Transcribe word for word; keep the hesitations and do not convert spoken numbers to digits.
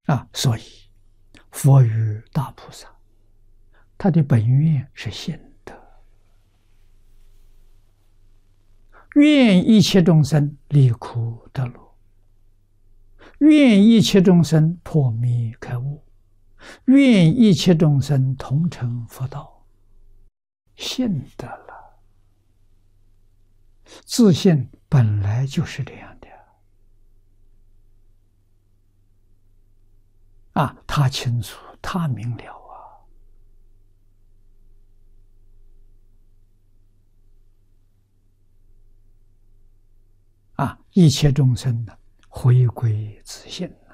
啊，所以佛与大菩萨，他的本愿是信德，愿一切众生离苦得乐，愿一切众生破迷开悟，愿一切众生同成佛道。信得了，自信本来就是这样的啊，他清楚，他明了啊！啊，一切众生呢，回归自信。